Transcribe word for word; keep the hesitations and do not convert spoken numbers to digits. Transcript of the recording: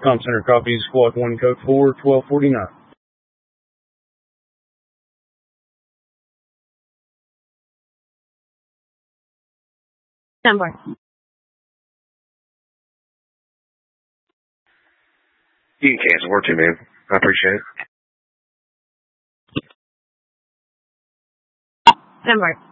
Com Center copies, Squad one, Code four, twelve forty-nine. Number. You can cancel work too, man. I appreciate it. Number.